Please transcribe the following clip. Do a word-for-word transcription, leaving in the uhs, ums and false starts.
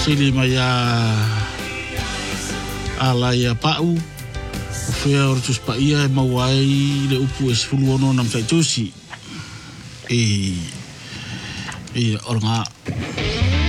sili mai a ala ia pau fea or tus pa ia e mawai le upu es fuluono nam sai tusi e e or nga